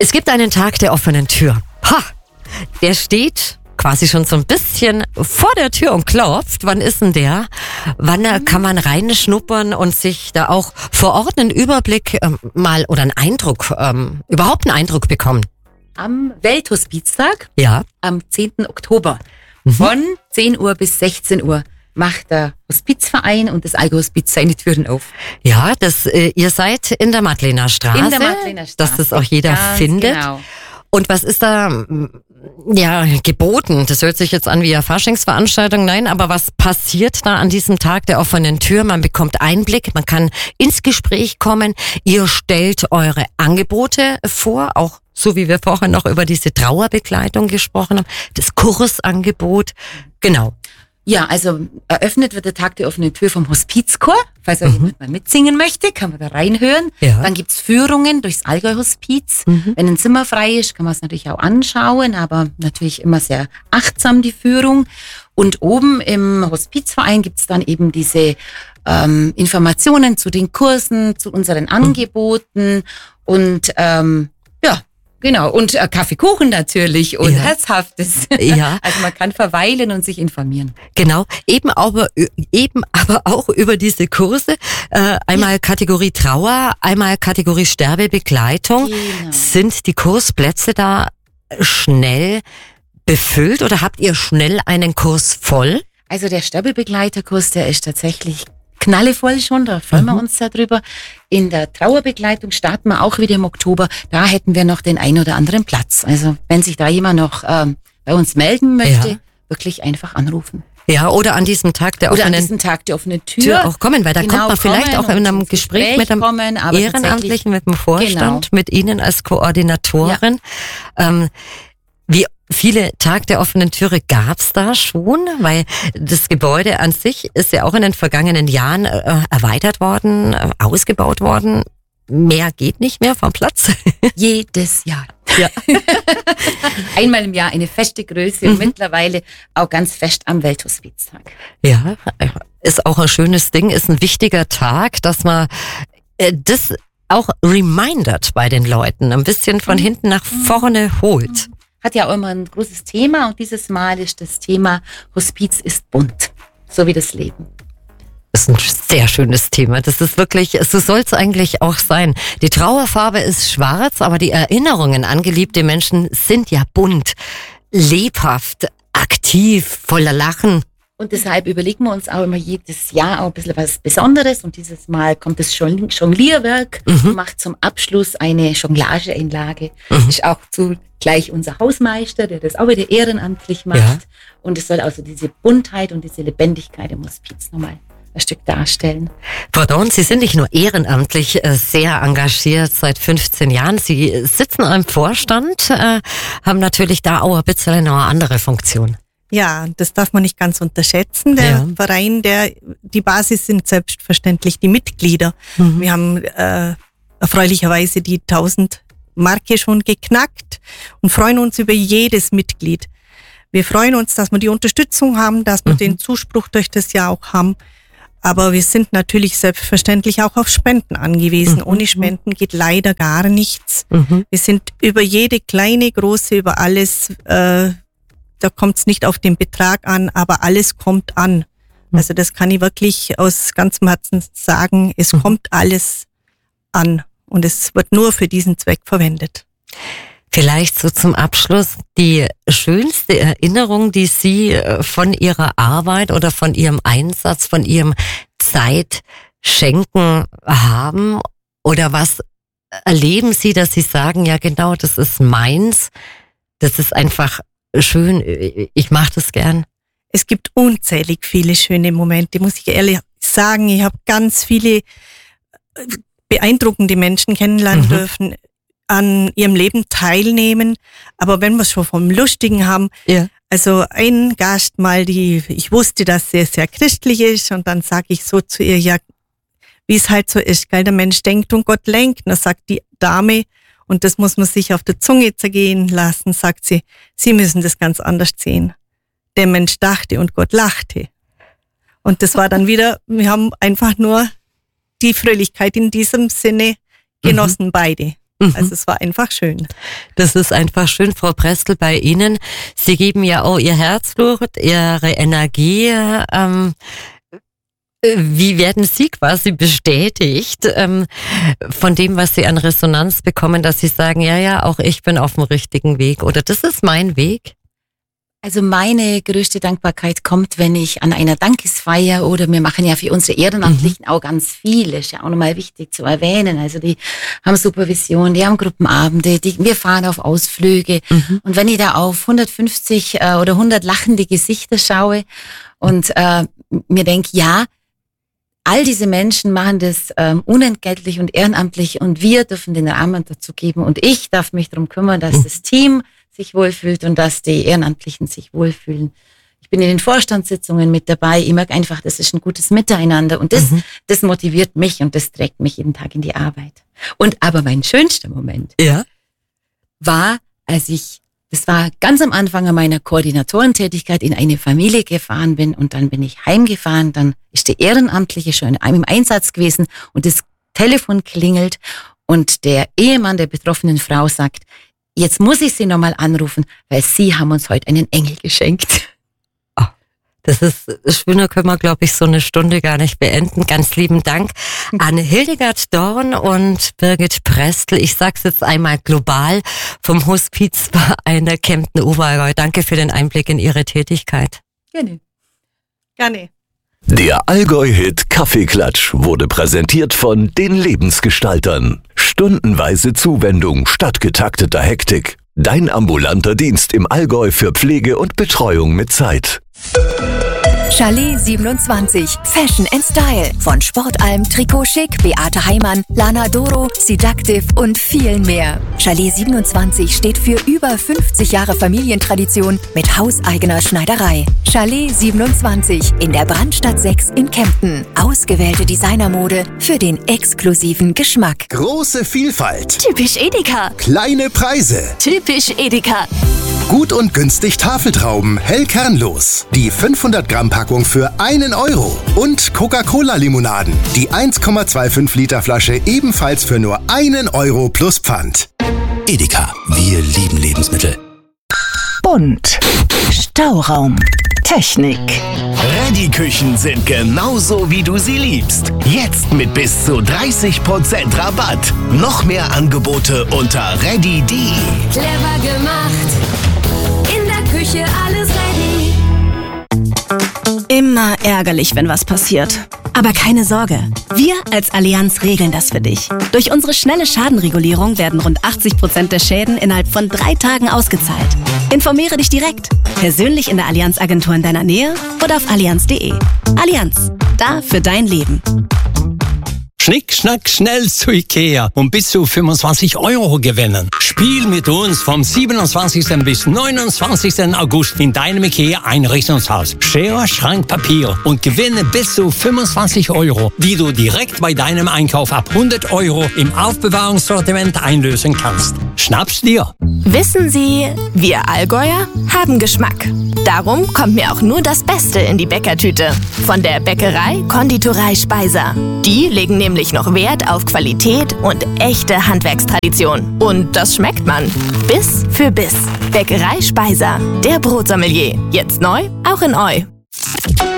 Es gibt einen Tag der offenen Tür. Ha! Der steht quasi schon so ein bisschen vor der Tür und klopft. Wann ist denn der? Wann kann man reinschnuppern und sich da auch vor Ort einen Überblick mal oder einen Eindruck, überhaupt einen Eindruck bekommen? Am Welthospiztag, Ja. am 10. Oktober, von 10 Uhr bis 16 Uhr macht der Hospizverein und das Algo-Hospiz seine Türen auf. Ja, ihr seid in der Madlener Straße. In der Madlener Straße. Dass das auch jeder Ganz findet. genau. Und was ist da geboten? Das hört sich jetzt an wie eine Faschingsveranstaltung. Nein, aber was passiert da an diesem Tag der offenen Tür? Man bekommt Einblick, man kann ins Gespräch kommen. Ihr stellt eure Angebote vor, auch so wie wir vorher noch über diese Trauerbegleitung gesprochen haben. Das Kursangebot. Genau. Ja, also eröffnet wird der Tag der offenen Tür vom Hospizchor. Falls jemand mal mitsingen möchte, kann man da reinhören. Ja. Dann gibt's Führungen durchs Allgäu-Hospiz. Wenn ein Zimmer frei ist, kann man es natürlich auch anschauen, aber natürlich immer sehr achtsam die Führung. Und oben im Hospizverein gibt's dann eben diese Informationen zu den Kursen, zu unseren Angeboten und genau. Und Kaffeekuchen natürlich und Herzhaftes. Ja. Also man kann verweilen und sich informieren. Genau, eben aber auch über diese Kurse. Einmal Kategorie Trauer, einmal Kategorie Sterbebegleitung. Genau. Sind die Kursplätze da schnell befüllt oder habt ihr schnell einen Kurs voll? Also der Sterbebegleiterkurs, der ist tatsächlich knallevoll schon, da freuen wir uns darüber. In der Trauerbegleitung starten wir auch wieder im Oktober. Da hätten wir noch den ein oder anderen Platz. Also wenn sich da jemand noch bei uns melden möchte, wirklich einfach anrufen. Ja, oder an diesem Tag der Oder an offenen diesem Tag der offenen Tür auch kommen, weil da kommt man vielleicht auch in einem Gespräch mit einem Ehrenamtlichen, mit dem Vorstand, mit Ihnen als Koordinatorin. Wie viele Tag der offenen Türe gab's da schon? Weil das Gebäude an sich ist ja auch in den vergangenen Jahren erweitert worden, ausgebaut worden. Mehr geht nicht mehr vom Platz. Jedes Jahr. Ja. Einmal im Jahr eine feste Größe und mittlerweile auch ganz fest am Welthospiztag. Ja, ist auch ein schönes Ding, ist ein wichtiger Tag, dass man das auch remindert bei den Leuten, ein bisschen von hinten nach vorne holt. Hat ja auch immer ein großes Thema und dieses Mal ist das Thema Hospiz ist bunt, so wie das Leben. Das ist ein sehr schönes Thema. Das ist wirklich, so soll es eigentlich auch sein. Die Trauerfarbe ist schwarz, aber die Erinnerungen an geliebte Menschen sind ja bunt, lebhaft, aktiv, voller Lachen. Und deshalb überlegen wir uns auch immer jedes Jahr auch ein bisschen was Besonderes. Und dieses Mal kommt das Jonglierwerk und macht zum Abschluss eine Jonglageeinlage. Ist auch zugleich unser Hausmeister, der das auch wieder ehrenamtlich macht. Ja. Und es soll also diese Buntheit und diese Lebendigkeit im Hospiz nochmal ein Stück darstellen. Frau Dorn, Sie sind nicht nur ehrenamtlich sehr engagiert seit 15 Jahren. Sie sitzen im Vorstand, haben natürlich da auch ein bisschen noch eine andere Funktion. Ja, das darf man nicht ganz unterschätzen. Der Verein, die Basis sind selbstverständlich die Mitglieder. Wir haben erfreulicherweise die 1000 Marke schon geknackt und freuen uns über jedes Mitglied. Wir freuen uns, dass wir die Unterstützung haben, dass wir den Zuspruch durch das Jahr auch haben. Aber wir sind natürlich selbstverständlich auch auf Spenden angewiesen. Ohne Spenden geht leider gar nichts. Wir sind über jede kleine, große, über alles, da kommt es nicht auf den Betrag an, aber alles kommt an. Also das kann ich wirklich aus ganzem Herzen sagen. Es kommt alles an und es wird nur für diesen Zweck verwendet. Vielleicht so zum Abschluss die schönste Erinnerung, die Sie von Ihrer Arbeit oder von Ihrem Einsatz, von Ihrem Zeitschenken haben? Oder was erleben Sie, dass Sie sagen, ja genau, das ist meins, das ist einfach schön, ich mache das gern? Es gibt unzählig viele schöne Momente, muss ich ehrlich sagen. Ich habe ganz viele beeindruckende Menschen kennenlernen dürfen, an ihrem Leben teilnehmen. Aber wenn wir es schon vom Lustigen haben, also ein Gast mal, ich wusste, dass sie sehr christlich ist und dann sage ich so zu ihr, ja, wie es halt so ist, gell, der Mensch denkt und Gott lenkt. Und dann sagt die Dame, und das muss man sich auf der Zunge zergehen lassen, sagt sie, Sie müssen das ganz anders sehen. Der Mensch dachte und Gott lachte. Und das war dann wieder, wir haben einfach nur die Fröhlichkeit in diesem Sinne genossen, beide. Also es war einfach schön. Das ist einfach schön, Frau Prestel, bei Ihnen. Sie geben ja auch Ihr Herzblut, Ihre Energie. Wie werden Sie quasi bestätigt von dem, was Sie an Resonanz bekommen, dass Sie sagen, ja, auch ich bin auf dem richtigen Weg oder das ist mein Weg? Also meine größte Dankbarkeit kommt, wenn ich an einer Dankesfeier oder wir machen ja für unsere Ehrenamtlichen auch ganz viel, ist ja auch nochmal wichtig zu erwähnen. Also die haben Supervision, die haben Gruppenabende, wir fahren auf Ausflüge. Und wenn ich da auf 150 oder 100 lachende Gesichter schaue und mir denke, ja, all diese Menschen machen das unentgeltlich und ehrenamtlich und wir dürfen den Rahmen dazu geben und ich darf mich darum kümmern, dass das Team sich wohlfühlt und dass die Ehrenamtlichen sich wohlfühlen. Ich bin in den Vorstandssitzungen mit dabei. Ich merke einfach, das ist ein gutes Miteinander und das motiviert mich und das trägt mich jeden Tag in die Arbeit. Und aber mein schönster Moment war, das war ganz am Anfang meiner Koordinatorentätigkeit, in eine Familie gefahren bin und dann bin ich heimgefahren, dann ist der Ehrenamtliche schon im Einsatz gewesen und das Telefon klingelt und der Ehemann der betroffenen Frau sagt, jetzt muss ich Sie nochmal anrufen, weil Sie haben uns heute einen Engel geschenkt. Oh, das ist schöner, können wir, glaube ich, so eine Stunde gar nicht beenden. Ganz lieben Dank an Hildegard Dorn und Birgit Prestel. Ich sag's jetzt einmal global vom Hospizverein der Kempten Oberallgäu. Danke für den Einblick in Ihre Tätigkeit. Gerne. Der Allgäu-Hit Kaffeeklatsch wurde präsentiert von den Lebensgestaltern. Stundenweise Zuwendung statt getakteter Hektik. Dein ambulanter Dienst im Allgäu für Pflege und Betreuung mit Zeit. Chalet 27. Fashion and Style. Von Sportalm, Trikot Chic, Beate Heimann, Lana Doro, Seductive und vielen mehr. Chalet 27 steht für über 50 Jahre Familientradition mit hauseigener Schneiderei. Chalet 27 in der Brandstadt 6 in Kempten. Ausgewählte Designermode für den exklusiven Geschmack. Große Vielfalt. Typisch Edeka. Kleine Preise. Typisch Edeka. Gut und günstig Tafeltrauben, hell kernlos. Die 500 Gramm Packung für 1 Euro. Und Coca-Cola-Limonaden. Die 1,25 Liter Flasche ebenfalls für nur 1 Euro plus Pfand. Edeka, wir lieben Lebensmittel. Bunt. Stauraum. Technik. Ready-Küchen sind genauso, wie du sie liebst. Jetzt mit bis zu 30% Rabatt. Noch mehr Angebote unter ready.de. Clever gemacht. In der Küche alles ready. Immer ärgerlich, wenn was passiert. Aber keine Sorge, wir als Allianz regeln das für dich. Durch unsere schnelle Schadenregulierung werden rund 80% der Schäden innerhalb von 3 Tagen ausgezahlt. Informiere dich direkt, persönlich in der Allianz-Agentur in deiner Nähe oder auf allianz.de. Allianz, da für dein Leben. Schnick, schnack, schnell zu Ikea und bis zu 25 Euro gewinnen. Spiel mit uns vom 27. bis 29. August in deinem Ikea-Einrichtungshaus. Schere, Schrank, Papier und gewinne bis zu 25 Euro, die du direkt bei deinem Einkauf ab 100 Euro im Aufbewahrungssortiment einlösen kannst. Schnapp's dir! Wissen Sie, wir Allgäuer haben Geschmack. Darum kommt mir auch nur das Beste in die Bäckertüte. Von der Bäckerei Konditorei Speiser. Die legen nämlich noch Wert auf Qualität und echte Handwerkstradition. Und das schmeckt man. Biss für Biss. Bäckerei Speiser. Der Brotsommelier. Jetzt neu, auch in Eu.